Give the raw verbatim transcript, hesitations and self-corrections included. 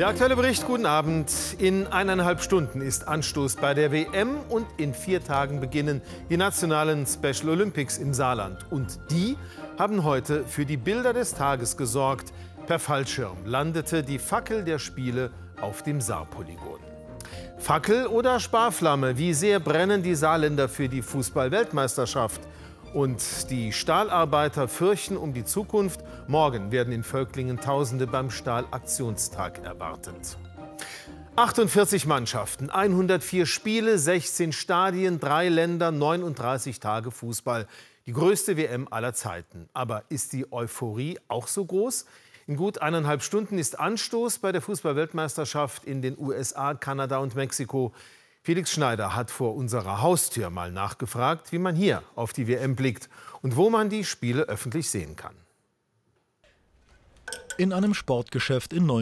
Der aktuelle Bericht, guten Abend. In eineinhalb Stunden ist Anstoß bei der W M und in vier Tagen beginnen die nationalen Special Olympics im Saarland. Und die haben heute für die Bilder des Tages gesorgt. Per Fallschirm landete die Fackel der Spiele auf dem Saarpolygon. Fackel oder Sparflamme, wie sehr brennen die Saarländer für die Fußball-Weltmeisterschaft? Und die Stahlarbeiter fürchten um die Zukunft. Morgen werden in Völklingen Tausende beim Stahlaktionstag erwartet. achtundvierzig Mannschaften, hundertvier Spiele, sechzehn Stadien, drei Länder, neununddreißig Tage Fußball. Die größte W M aller Zeiten. Aber ist die Euphorie auch so groß? In gut eineinhalb Stunden ist Anstoß bei der Fußball-Weltmeisterschaft in den U S A, Kanada und Mexiko. Felix Schneider hat vor unserer Haustür mal nachgefragt, wie man hier auf die W M blickt und wo man die Spiele öffentlich sehen kann. In einem Sportgeschäft in